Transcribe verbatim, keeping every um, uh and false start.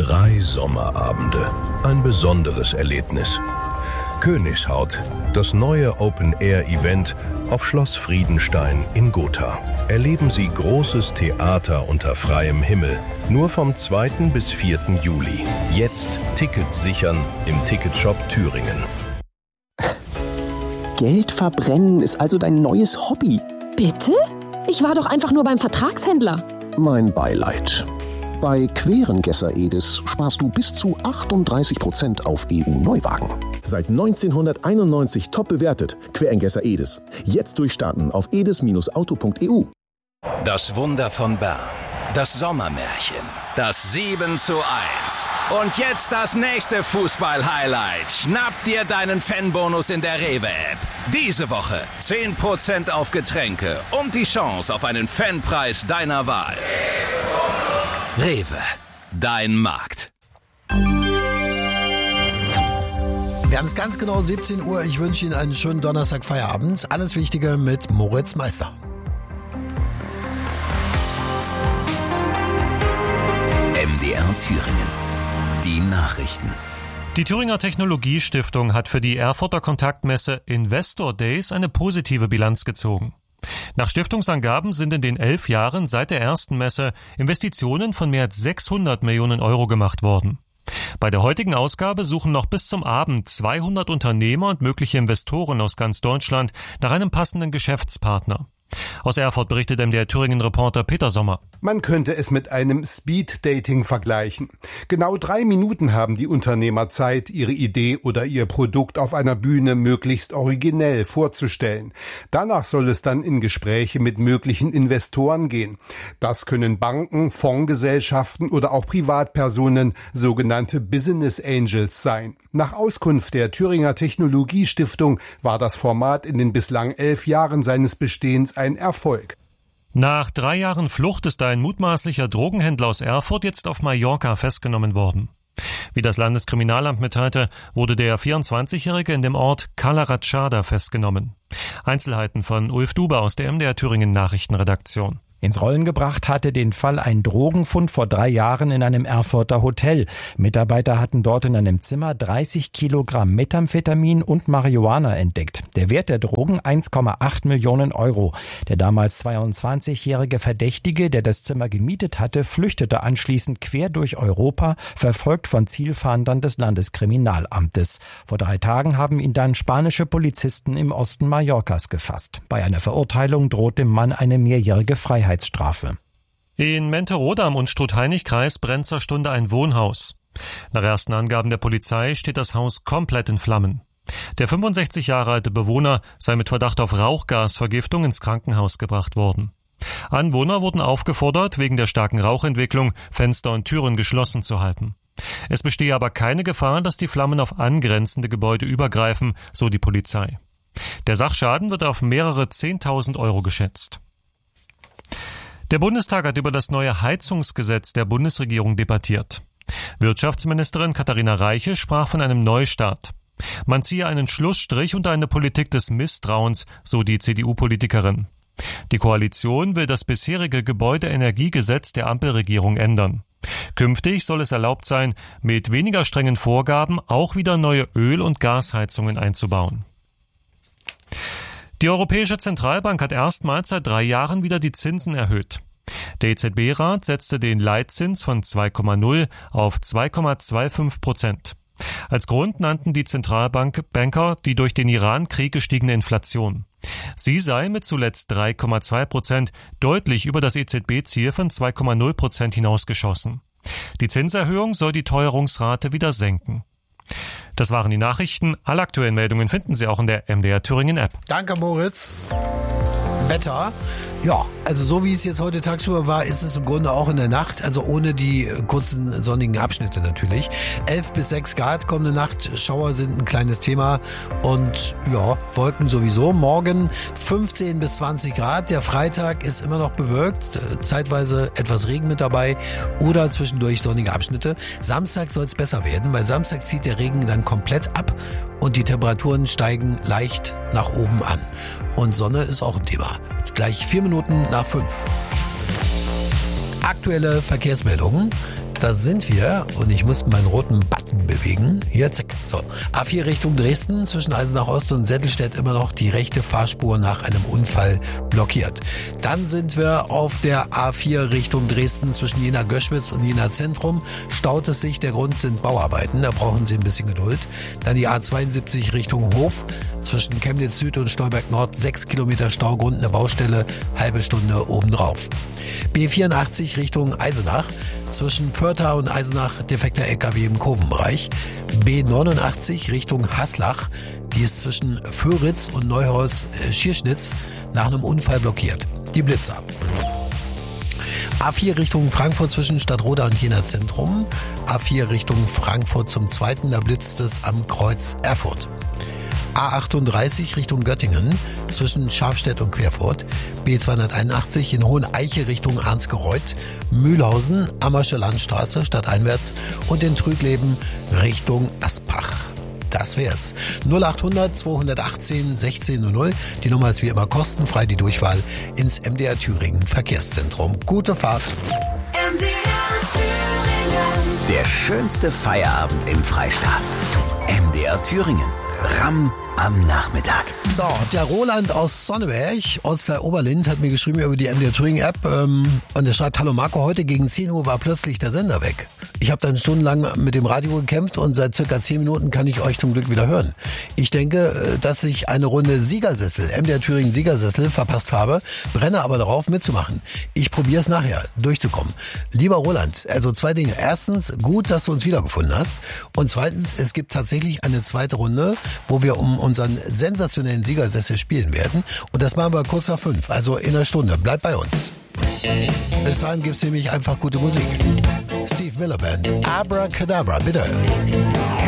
Drei Sommerabende. Ein besonderes Erlebnis. Königshaut, das neue Open-Air-Event auf Schloss Friedenstein in Gotha. Erleben Sie großes Theater unter freiem Himmel. Nur vom zweiten bis vierten Juli. Jetzt Tickets sichern im Ticketshop Thüringen. Geld verbrennen ist also dein neues Hobby. Bitte? Ich war doch einfach nur beim Vertragshändler. Mein Beileid. Bei Querengesser Edis sparst du bis zu achtunddreißig Prozent auf E U-Neuwagen. Seit neunzehnhunderteinundneunzig top bewertet. Querengesser Edis. Jetzt durchstarten auf edis Bindestrich auto Punkt e u. Das Wunder von Bern. Das Sommermärchen. Das sieben zu eins. Und jetzt das nächste Fußball-Highlight. Schnapp dir deinen Fanbonus in der Rewe-App. Diese Woche zehn Prozent auf Getränke und die Chance auf einen Fanpreis deiner Wahl. Rewe, dein Markt. Wir haben es ganz genau siebzehn Uhr. Ich wünsche Ihnen einen schönen Donnerstag-Feierabend. Alles Wichtige mit Moritz Meister. M D R Thüringen. Die Nachrichten. Die Thüringer Technologiestiftung hat für die Erfurter Kontaktmesse Investor Days eine positive Bilanz gezogen. Nach Stiftungsangaben sind in den elf Jahren seit der ersten Messe Investitionen von mehr als sechshundert Millionen Euro gemacht worden. Bei der heutigen Ausgabe suchen noch bis zum Abend zweihundert Unternehmer und mögliche Investoren aus ganz Deutschland nach einem passenden Geschäftspartner. Aus Erfurt berichtet M D R Thüringen-Reporter Peter Sommer. Man könnte es mit einem Speed-Dating vergleichen. Genau drei Minuten haben die Unternehmer Zeit, ihre Idee oder ihr Produkt auf einer Bühne möglichst originell vorzustellen. Danach soll es dann in Gespräche mit möglichen Investoren gehen. Das können Banken, Fondsgesellschaften oder auch Privatpersonen, sogenannte Business Angels sein. Nach Auskunft der Thüringer Technologiestiftung war das Format in den bislang elf Jahren seines Bestehens ein Erfolg. Nach drei Jahren Flucht ist ein mutmaßlicher Drogenhändler aus Erfurt jetzt auf Mallorca festgenommen worden. Wie das Landeskriminalamt mitteilte, wurde der vierundzwanzigjährige in dem Ort Cala Ratchada festgenommen. Einzelheiten von Ulf Duber aus der M D R Thüringen Nachrichtenredaktion. Ins Rollen gebracht hatte den Fall ein Drogenfund vor drei Jahren in einem Erfurter Hotel. Mitarbeiter hatten dort in einem Zimmer dreißig Kilogramm Methamphetamin und Marihuana entdeckt. Der Wert der Drogen eins Komma acht Millionen Euro. Der damals zweiundzwanzigjährige Verdächtige, der das Zimmer gemietet hatte, flüchtete anschließend quer durch Europa, verfolgt von Zielfahndern des Landeskriminalamtes. Vor drei Tagen haben ihn dann spanische Polizisten im Osten Mallorcas gefasst. Bei einer Verurteilung droht dem Mann eine mehrjährige Freiheit. Strafe. In Menterode am Unstrut-Heinig-Kreis brennt zur Stunde ein Wohnhaus. Nach ersten Angaben der Polizei steht das Haus komplett in Flammen. Der fünfundsechzig Jahre alte Bewohner sei mit Verdacht auf Rauchgasvergiftung ins Krankenhaus gebracht worden. Anwohner wurden aufgefordert, wegen der starken Rauchentwicklung Fenster und Türen geschlossen zu halten. Es bestehe aber keine Gefahr, dass die Flammen auf angrenzende Gebäude übergreifen, so die Polizei. Der Sachschaden wird auf mehrere zehntausend Euro geschätzt. Der Bundestag hat über das neue Heizungsgesetz der Bundesregierung debattiert. Wirtschaftsministerin Katharina Reiche sprach von einem Neustart. Man ziehe einen Schlussstrich unter eine Politik des Misstrauens, so die C D U-Politikerin. Die Koalition will das bisherige Gebäudeenergiegesetz der Ampelregierung ändern. Künftig soll es erlaubt sein, mit weniger strengen Vorgaben auch wieder neue Öl- und Gasheizungen einzubauen. Die Europäische Zentralbank hat erstmals seit drei Jahren wieder die Zinsen erhöht. Der E Z B-Rat setzte den Leitzins von zwei Komma null auf zwei Komma fünfundzwanzig Prozent. Als Grund nannten die Zentralbankbanker die durch den Iran-Krieg gestiegene Inflation. Sie sei mit zuletzt drei Komma zwei Prozent deutlich über das E Z B-Ziel von zwei Komma null Prozent hinausgeschossen. Die Zinserhöhung soll die Teuerungsrate wieder senken. Das waren die Nachrichten. Alle aktuellen Meldungen finden Sie auch in der M D R Thüringen App. Danke, Moritz. Wetter. Ja, also so wie es jetzt heute tagsüber war, ist es im Grunde auch in der Nacht, also ohne die kurzen sonnigen Abschnitte natürlich. elf bis sechs Grad kommende Nacht, Schauer sind ein kleines Thema und ja, Wolken sowieso. Morgen fünfzehn bis zwanzig Grad, der Freitag ist immer noch bewölkt, zeitweise etwas Regen mit dabei oder zwischendurch sonnige Abschnitte. Samstag soll es besser werden, weil Samstag zieht der Regen dann komplett ab und die Temperaturen steigen leicht nach oben an. Und Sonne ist auch ein Thema. Gleich vier Minuten nach fünf. Aktuelle Verkehrsmeldungen. da sind wir. Und ich muss meinen roten Button bewegen. Hier, zack. So. A vier Richtung Dresden, zwischen Eisenach Ost und Settelstedt immer noch die rechte Fahrspur nach einem Unfall blockiert. Dann sind wir auf der A vier Richtung Dresden, zwischen Jena-Göschwitz und Jena-Zentrum. Staut es sich, der Grund sind Bauarbeiten, da brauchen Sie ein bisschen Geduld. Dann die A zweiundsiebzig Richtung Hof, zwischen Chemnitz Süd und Stolberg Nord, sechs Kilometer Staugrund, eine Baustelle, halbe Stunde obendrauf. B vierundachtzig Richtung Eisenach, zwischen Förtha und Eisenach defekter L K W im Kurvenbereich. B neunundachtzig Richtung Haslach, die ist zwischen Föritz und Neuhaus-Schierschnitz nach einem Unfall blockiert. Die Blitzer. A vier Richtung Frankfurt zwischen Stadtroda und Jena Zentrum. A vier Richtung Frankfurt zum Zweiten, da blitzt es am Kreuz Erfurt. A achtunddreißig Richtung Göttingen zwischen Schafstedt und Querfurt. B zweihunderteinundachtzig in Hoheneiche Richtung Arnsgereuth. Mühlhausen, Ammersche Landstraße stadteinwärts und in Trügleben Richtung Aspach. Das wär's. null achthundert zweihundertachtzehn sechzehn null null. Die Nummer ist wie immer kostenfrei, die Durchwahl ins M D R Thüringen Verkehrszentrum. Gute Fahrt. M D R Thüringen. Der schönste Feierabend im Freistaat. M D R Thüringen. Ramm am Nachmittag. So, der Roland aus Sonneberg, Ortsteil Oberlind, hat mir geschrieben über die M D R Thüringen App ähm, und er schreibt: Hallo Marco, heute gegen zehn Uhr war plötzlich der Sender weg. Ich habe dann stundenlang mit dem Radio gekämpft und seit circa zehn Minuten kann ich euch zum Glück wieder hören. Ich denke, dass ich eine Runde Siegersessel, M D R Thüringen Siegersessel verpasst habe, brenne aber darauf mitzumachen. Ich probiere es nachher, durchzukommen. Lieber Roland, also zwei Dinge. Erstens, gut, dass du uns wiedergefunden hast. Und zweitens, es gibt tatsächlich eine zweite Runde, wo wir um unseren sensationellen Siegersessel spielen werden. Und das machen wir kurz nach fünf, also in einer Stunde. Bleibt bei uns. Bis dahin gibt's nämlich einfach gute Musik. Steve Miller Band, Abracadabra, bitte.